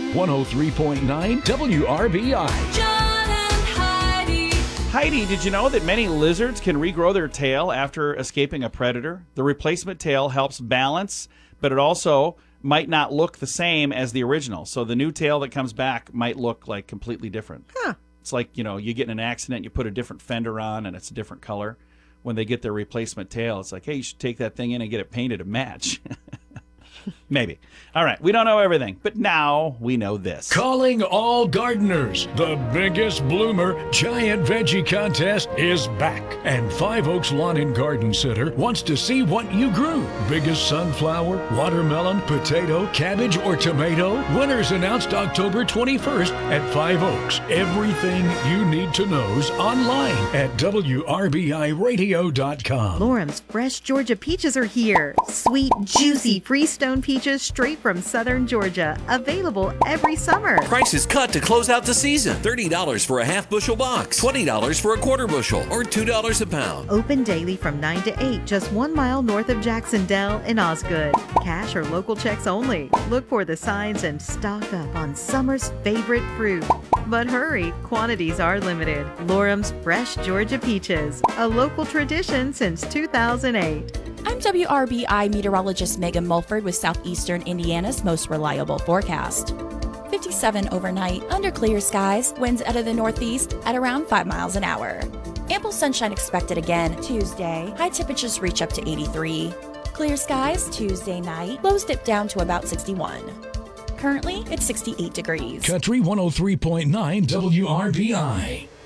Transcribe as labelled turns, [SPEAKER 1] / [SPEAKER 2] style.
[SPEAKER 1] 103.9 WRBI.
[SPEAKER 2] John and Heidi.
[SPEAKER 3] Heidi, did you know that many lizards can regrow their tail after escaping a predator? The replacement tail helps balance, but it also might not look the same as the original. So the new tail that comes back might look like completely different.
[SPEAKER 4] Huh.
[SPEAKER 3] It's like, you get in an accident, you put a different fender on, and it's a different color. When they get their replacement tail, it's like, hey, you should take that thing in and get it painted to match. Maybe. All right, we don't know everything, but now we know this.
[SPEAKER 1] Calling all gardeners. The biggest bloomer giant veggie contest is back. And Five Oaks Lawn and Garden Center wants to see what you grew. Biggest sunflower, watermelon, potato, cabbage, or tomato? Winners announced October 21st at Five Oaks. Everything you need to know's online at WRBIRadio.com.
[SPEAKER 4] Lorum's fresh Georgia peaches are here. Sweet, juicy Freestone peaches straight from southern Georgia. Available every summer.
[SPEAKER 5] Prices cut to close out the season. $30 for a half bushel box, $20 for a quarter bushel, or $2 a pound.
[SPEAKER 4] Open daily from 9 to 8, just 1 mile north of Jacksonville in Osgood. Cash or local checks only. Look for the signs and stock up on summer's favorite fruit. But hurry, quantities are limited. Lorum's fresh Georgia peaches, a local tradition since 2008.
[SPEAKER 6] I'm WRBI meteorologist Megan Mulford with Southeastern Indiana's most reliable forecast. 57 overnight, under clear skies, winds out of the northeast at around 5 miles an hour. Ample sunshine expected again Tuesday. High temperatures reach up to 83. Clear skies Tuesday night, lows dip down to about 61. Currently, it's 68 degrees.
[SPEAKER 1] Country 103.9 WRBI.